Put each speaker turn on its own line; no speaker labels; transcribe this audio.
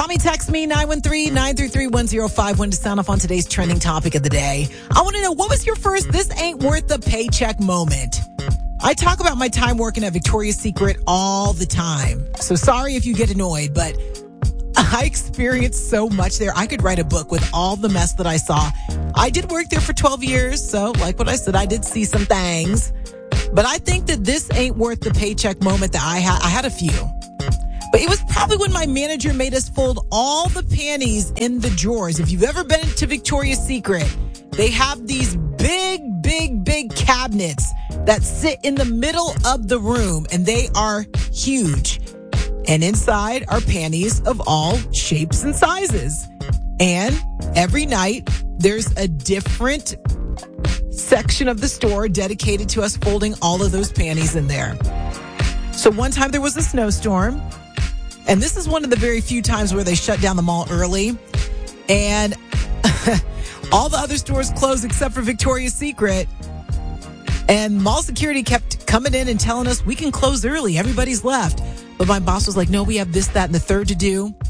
me, text me, 913-933-1051 to sound off on today's trending topic of the day. I want to know, what was your first this ain't worth the paycheck moment? I talk about my time working at Victoria's Secret all the time. So sorry if you get annoyed, but I experienced so much there. I could write a book with all the mess that I saw. I did work there for 12 years. So like what I said, I did see some things. But I think that this ain't worth the paycheck moment that I had a few. But it was probably when my manager made us fold all the panties in the drawers. If you've ever been to Victoria's Secret, they have these big cabinets that sit in the middle of the room, and they are huge. And inside are panties of all shapes and sizes. And every night, there's a different section of the store dedicated to us folding all of those panties in there. So one time there was a snowstorm. And this is one of the very few times where they shut down the mall early. And all the other stores closed except for Victoria's Secret. And mall security kept coming in and telling us we can close early. Everybody's left. But my boss was like, no, we have this, that, and the third to do.